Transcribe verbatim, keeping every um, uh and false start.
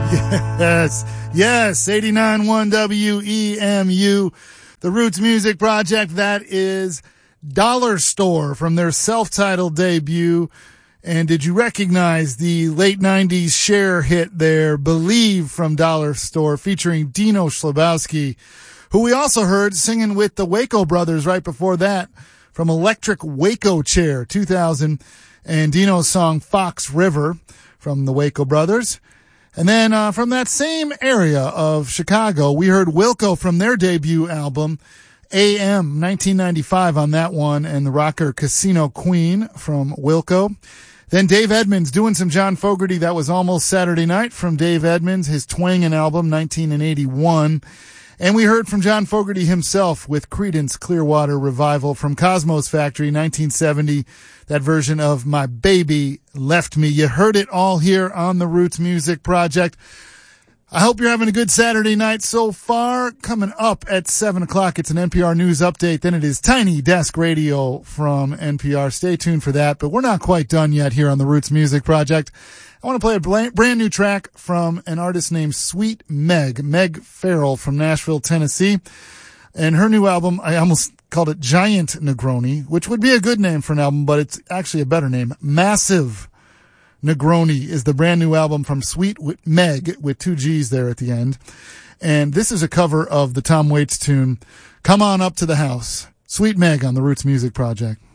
Yes, yes, eighty-nine point one W E M U, the Roots Music Project. That is Dollar Store from their self-titled debut. And did you recognize the late nineties Cher hit there, Believe, from Dollar Store, featuring Dino Schlabowski, who we also heard singing with the Waco Brothers right before that from Electric Waco Chair, two thousand, and Dino's song Fox River from the Waco Brothers. And then uh, from that same area of Chicago, we heard Wilco from their debut album, A M, nineteen ninety-five on that one, and the rocker Casino Queen from Wilco. Then Dave Edmunds doing some John Fogerty. That was Almost Saturday Night from Dave Edmunds, his Twangin' album, nineteen eighty-one. And we heard from John Fogerty himself with Creedence Clearwater Revival from Cosmos Factory, nineteen seventy, that version of My Baby Left Me. You heard it all here on the Roots Music Project. I hope you're having a good Saturday night so far. Coming up at seven o'clock, it's an N P R News Update. Then it is Tiny Desk Radio from N P R. Stay tuned for that, but we're not quite done yet here on the Roots Music Project. I want to play a brand new track from an artist named Sweet Meg, Meg Farrell from Nashville, Tennessee. And her new album, I almost called it Giant Negroni, which would be a good name for an album, but it's actually a better name. Massive Negroni is the brand new album from Sweet Meg, with two G's there at the end. And this is a cover of the Tom Waits tune, Come On Up to the House. Sweet Meg on the Roots Music Project.